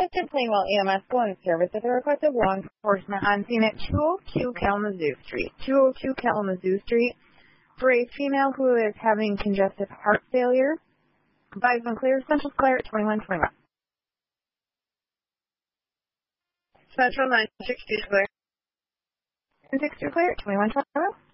Detective Plainwell EMS go in service at the request of law enforcement on scene at 202 Kalamazoo Street. 202 Kalamazoo Street for a female who is having congestive heart failure. Advise when clear. Central Clear at 2121. Central 960 clear. 960 clear at 2121.